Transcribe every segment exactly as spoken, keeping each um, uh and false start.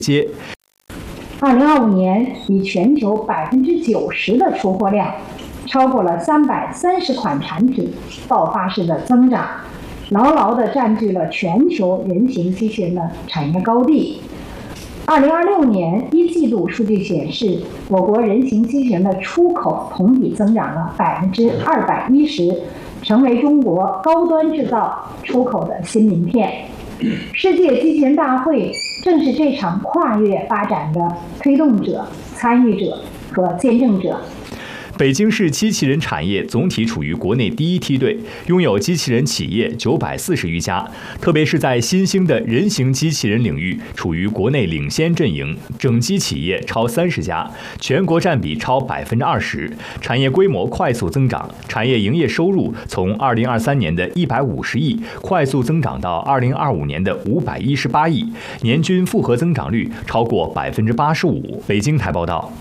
接。 二零二五年，以全球百分之九十的出货量，超过了三百三十款产品，爆发式的增长，牢牢地占据了全球人形机器人的产业高地。二零二六年一季度数据显示，我国人形机器人的出口同比增长了百分之二百一十，成为中国高端制造出口的新名片。世界机器人大会正是这场跨越发展的推动者、参与者和见证者。 北京市机器人产业总体处于国内第一梯队，拥有机器人企业九百四十余家，特别是在新兴的人形机器人领域，处于国内领先阵营，整机企业超三十家，全国占比超百分之二十，产业规模快速增长，产业营业收入从二零二三年的一百五十亿快速增长到二零二五年的五百一十八亿，年均复合增长率超过百分之八十五。北京台报道。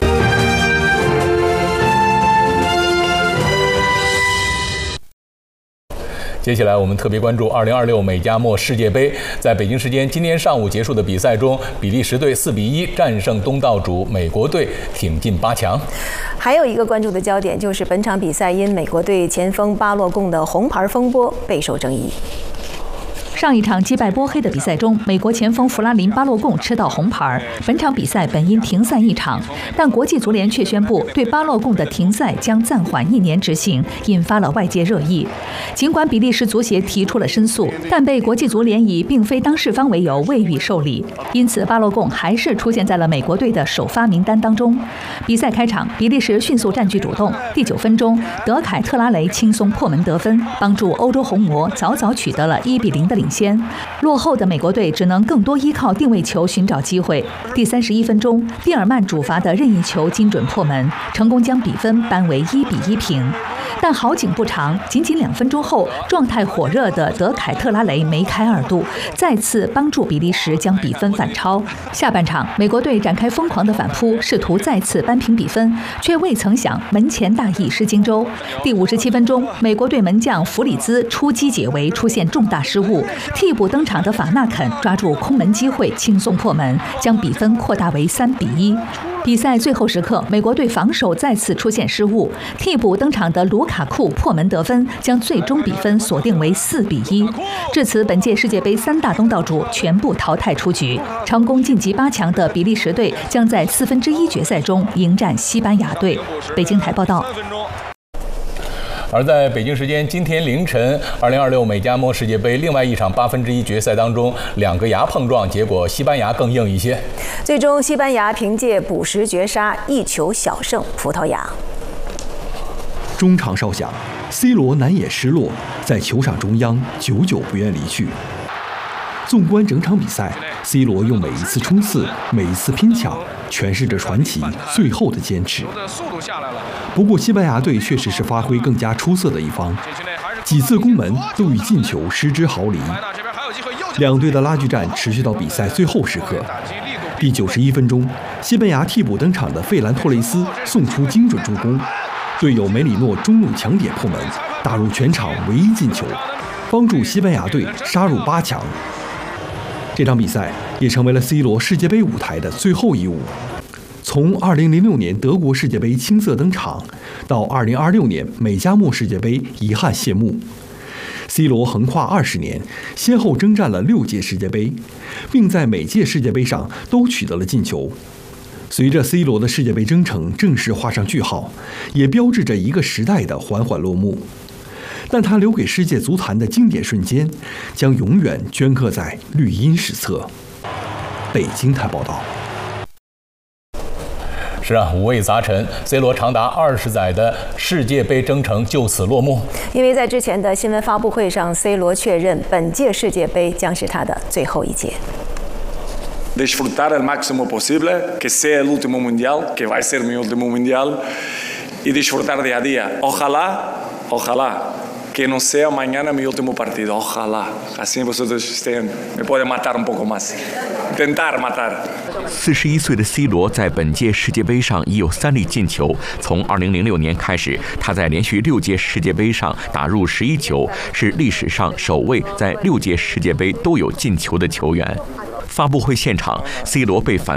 接下来我们特别关注二零二六美加墨世界杯。在北京时间今天上午结束的比赛中，比利时队四比一战胜东道主美国队，挺进八强。 还有一个关注的焦点就是本场比赛因美国队前锋巴洛贡的红牌风波备受争议。 上一场击败波黑的比赛中，美国前锋弗拉林·巴洛贡吃到红牌。本场比赛本应停赛一场，但国际足联却宣布对巴洛贡的停赛将暂缓一年执行，引发了外界热议。尽管比利时足协提出了申诉，但被国际足联以并非当事方为由未予受理，因此巴洛贡还是出现在了美国队的首发名单当中。比赛开场，比利时迅速占据主动。第九分钟，德凯特拉雷轻松破门得分，帮助欧洲红魔早早取得了一比零的领先。落后的美国队只能更多依靠定位球寻找机会。第三十一分钟，蒂尔曼主罚的任意球精准破门，成功将比分扳为一比一平。但好景不长，仅仅两分钟后，状态火热的德凯特拉雷梅开二度，再次帮助比利时将比分反超。下半场，美国队展开疯狂的反扑，试图再次扳平比分，却未曾想门前大意失荆州。第五十七分钟，美国队门将弗里兹出击解围出现重大失误，替补登场的法纳肯抓住空门机会轻松破门，将比分扩大为三比一。比赛最后时刻，美国队防守再次出现失误，替补登场的卢卡库破门得分，将最终比分锁定为四比一。至此，本届世界杯三大东道主全部淘汰出局，成功晋级八强的比利时队将在四分之一决赛中迎战西班牙队。北京台报道。 而在北京时间今天凌晨，二零二六美加墨世界杯另外一场八分之一决赛当中，两个牙碰撞，结果西班牙更硬一些。 最终，西班牙凭借补时绝杀，一球小胜葡萄牙。 中场哨响 ，C 罗难掩失落，在球场中央久久不愿离去。纵观整场比赛 ，C 罗用每一次冲刺、每一次拼抢，诠释着传奇最后的坚持。不过，西班牙队确实是发挥更加出色的一方，几次攻门都与进球失之毫厘。两队的拉锯战持续到比赛最后时刻。第九十一分钟，西班牙替补登场的费兰托雷斯送出精准助攻，队友梅里诺中路抢点破门，打入全场唯一进球，帮助西班牙队杀入八强。这场比赛也成为了 C 罗世界杯舞台的最后一舞。从二零零六年德国世界杯青涩登场，到二零二六年美加墨世界杯遗憾谢幕 ，C 罗横跨二十年，先后征战了六届世界杯，并在每届世界杯上都取得了进球。随着 C 罗的世界杯征程正式画上句号，也标志着一个时代的缓缓落幕。但他留给世界足坛的经典瞬间，将永远镌刻在绿茵史册。北京台报道。 是啊，五味杂陈 ，C 罗长达二十载的世界杯征程就此落幕。 因为在之前的新闻发布会上 ，C 罗确认本届世界杯将是他的最后一届。 Disfrutar al máximo posible, que sea el último mundial, que va a ser mi último mundial, y disfrutar día a día. Ojalá, ojalá.Que no sea mañana mi último partido. Ojalá. Así vosotros estén, me pueden matar un poco más. Intentar matar. 四十一岁的 C 罗在本届世界杯上已有三粒进球。从二零零六年开始，他在连续六届世界杯上打入十一球，是历史上首位在六届世界杯都有进球的球员。发布会现场 ，C 罗被反